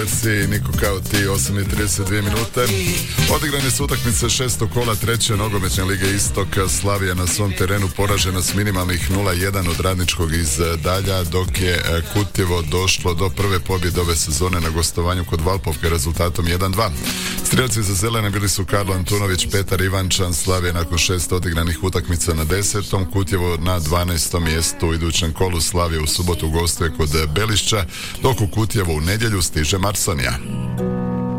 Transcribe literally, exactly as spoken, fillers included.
Prleci, Niko kao ti, osam i trideset dvije minute. Odigrane su utakmice šestog kola treće nogometne lige Istok. Slavija na svom terenu poražena s minimalnih nula jedan od Radničkog iz Dalja, dok je Kutjevo došlo do prve pobjede ove sezone na gostovanju kod Valpovke rezultatom jedan dva. Strelci za zelene bili su Karlo Antunović, Petar Ivančan. Slavija nakon šest odigranih utakmica na desetom, Kutjevo na dvanaestom mjestu. U idućem kolu Slavija u subotu gostuje kod Belišća, dok u Kutjevo u nedjelju stiže Marsonija.